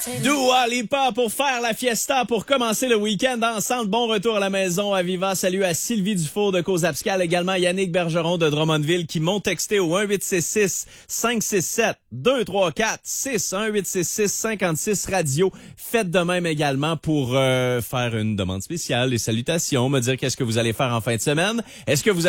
Dua Lipa pour faire la fiesta, pour commencer le week-end ensemble. Bon retour à la maison à Viva. Salut à Sylvie Dufour de Cause Abscale, également Yannick Bergeron de Drummondville qui m'ont texté au 1-866-567-234-6, 1-866-56 radio. Faites de même également pour faire une demande spéciale, des salutations, me dire qu'est-ce que vous allez faire en fin de semaine. Est-ce que vous